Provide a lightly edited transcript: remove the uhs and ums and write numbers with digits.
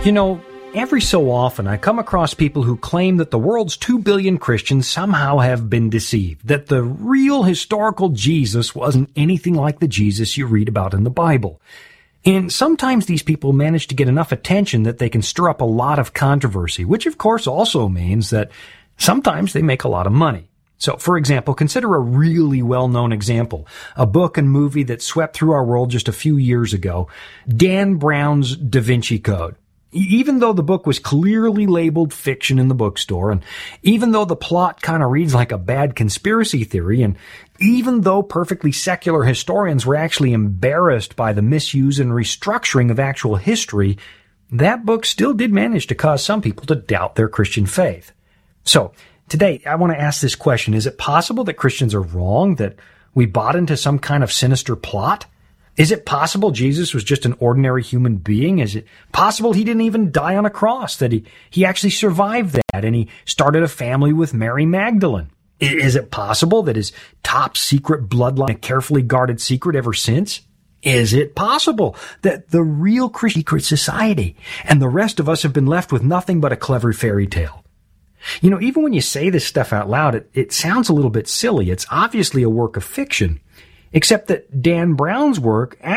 You know, every so often I come across people who claim that the world's 2 billion Christians somehow have been deceived, that the real historical Jesus wasn't anything like the Jesus you read about in the Bible. And sometimes these people manage to get enough attention that they can stir up a lot of controversy, which of course also means that sometimes they make a lot of money. So, for example, consider a really well-known example, a book and movie that swept through our world just a few years ago, Dan Brown's Da Vinci Code. Even though the book was clearly labeled fiction in the bookstore, and even though the plot kind of reads like a bad conspiracy theory, and even though perfectly secular historians were actually embarrassed by the misuse and restructuring of actual history, that book still did manage to cause some people to doubt their Christian faith. So, today, I want to ask this question. Is it possible that Christians are wrong, that we bought into some kind of sinister plot? Is it possible Jesus was just an ordinary human being? Is it possible he didn't even die on a cross, that he actually survived that and he started a family with Mary Magdalene? Is it possible that his top secret bloodline a carefully guarded secret ever since? Is it possible that the real Christian secret society and the rest of us have been left with nothing but a clever fairy tale? You know, even when you say this stuff out loud, it sounds a little bit silly. It's obviously a work of fiction, except that Dan Brown's work